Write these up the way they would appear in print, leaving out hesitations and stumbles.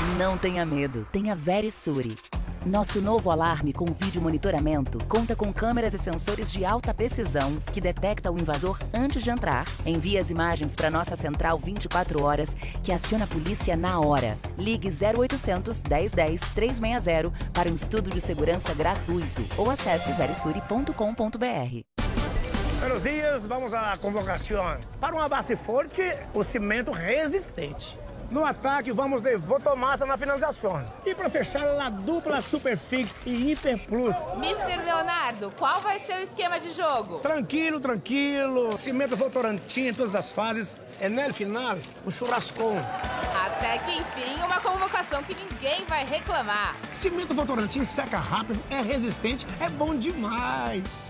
Não tenha medo, tenha Verisure. Nosso novo alarme com vídeo monitoramento conta com câmeras e sensores de alta precisão que detecta o invasor antes de entrar, envia as imagens para nossa central 24 horas, que aciona a polícia na hora. Ligue 0800 1010 360 para um estudo de segurança gratuito ou acesse verisure.com.br. Buenos dias, vamos à convocação. Para uma base forte, o cimento resistente. No ataque, vamos de Votomassa na finalização. E para fechar, a dupla Superfix e Hiper Plus. Mr. Leonardo, qual vai ser o esquema de jogo? Tranquilo, tranquilo. Cimento Votorantim em todas as fases. E no final, o churrascão. Até que enfim, uma convocação que ninguém vai reclamar. Cimento Votorantim seca rápido, é resistente, é bom demais.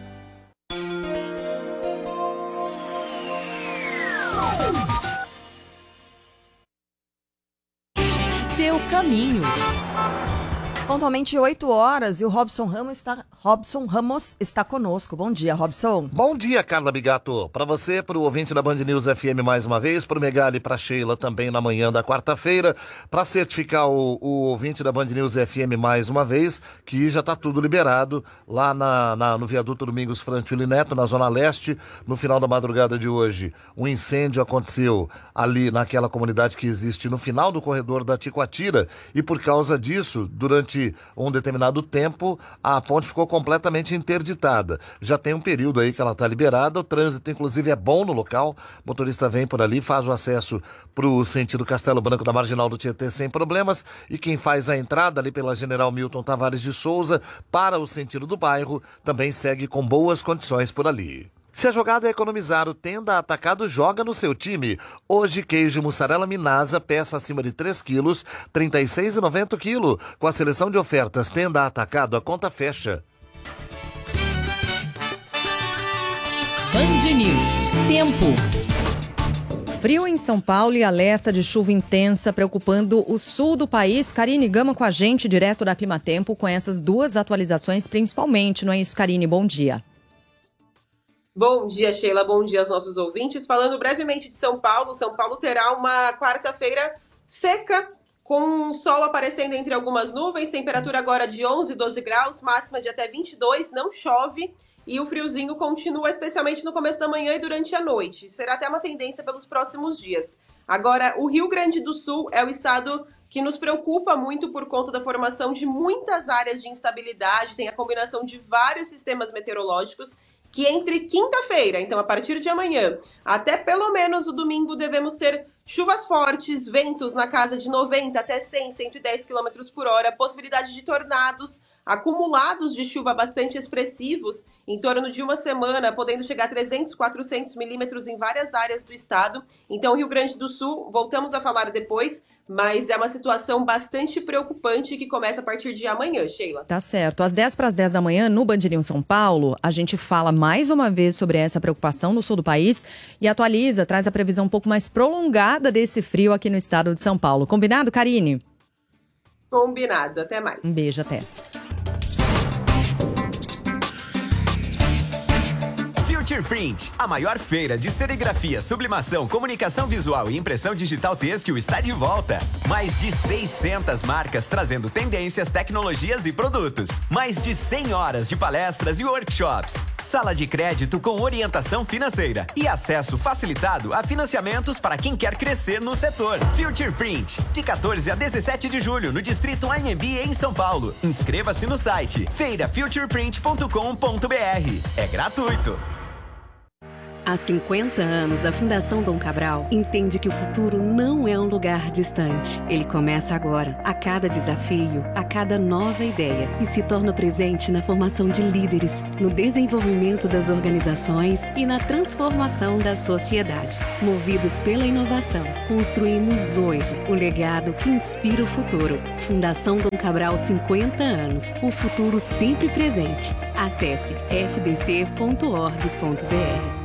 Seu caminho. Pontualmente 8 horas e o Robson Ramos está conosco. Bom dia, Robson. Bom dia, Carla Bigato. Para você, para o ouvinte da Band News FM mais uma vez, para o Megali e para a Sheila também na manhã da quarta-feira, para certificar o ouvinte da Band News FM mais uma vez, que já está tudo liberado lá no viaduto Domingos Frantili Neto, na Zona Leste, no final da madrugada de hoje. Um incêndio aconteceu ali naquela comunidade que existe no final do corredor da Ticoatira e por causa disso, durante um determinado tempo, a ponte ficou completamente interditada. Já tem um período aí que ela está liberada, o trânsito inclusive é bom no local, o motorista vem por ali, faz o acesso para o sentido Castelo Branco da Marginal do Tietê sem problemas, e quem faz a entrada ali pela General Milton Tavares de Souza para o sentido do bairro também segue com boas condições por ali. Se a jogada é economizar, o Tenda Atacado joga no seu time. Hoje, queijo mussarela Minasa, peça acima de 3 quilos, R$ 36,90 o quilo. Com a seleção de ofertas Tenda Atacado, a conta fecha. Band News. Tempo. Frio em São Paulo e alerta de chuva intensa preocupando o sul do país. Karine Gama com a gente, direto da Climatempo, com essas duas atualizações principalmente. Não é isso, Karine? Bom dia. Bom dia, Sheila. Bom dia aos nossos ouvintes. Falando brevemente de São Paulo, São Paulo terá uma quarta-feira seca, com o sol aparecendo entre algumas nuvens, temperatura agora de 11, 12 graus, máxima de até 22, não chove e o friozinho continua, especialmente no começo da manhã e durante a noite. Será até uma tendência pelos próximos dias. Agora, o Rio Grande do Sul é o estado que nos preocupa muito por conta da formação de muitas áreas de instabilidade, tem a combinação de vários sistemas meteorológicos, que entre quinta-feira, então a partir de amanhã, até pelo menos o domingo, devemos ter chuvas fortes, ventos na casa de 90 até 100, 110 km por hora, possibilidade de tornados, acumulados de chuva bastante expressivos, em torno de uma semana, podendo chegar a 300, 400 milímetros em várias áreas do estado. Então, Rio Grande do Sul, voltamos a falar depois, mas é uma situação bastante preocupante que começa a partir de amanhã, Sheila. Tá certo. Às 10 para as 10 da manhã, no Band News São Paulo, a gente fala mais uma vez sobre essa preocupação no sul do país e atualiza, traz a previsão um pouco mais prolongada desse frio aqui no estado de São Paulo. Combinado, Karine? Combinado. Até mais. Um beijo, até. Future Print, a maior feira de serigrafia, sublimação, comunicação visual e impressão digital têxtil está de volta. Mais de 600 marcas trazendo tendências, tecnologias e produtos. Mais de 100 horas de palestras e workshops. Sala de crédito com orientação financeira e acesso facilitado a financiamentos para quem quer crescer no setor. Future Print, de 14 a 17 de julho no Distrito Anhembi em São Paulo. Inscreva-se no site feirafutureprint.com.br. É gratuito. Há 50 anos, a Fundação Dom Cabral entende que o futuro não é um lugar distante. Ele começa agora, a cada desafio, a cada nova ideia, e se torna presente na formação de líderes, no desenvolvimento das organizações e na transformação da sociedade. Movidos pela inovação, construímos hoje o legado que inspira o futuro. Fundação Dom Cabral, 50 anos. O futuro sempre presente. Acesse fdc.org.br.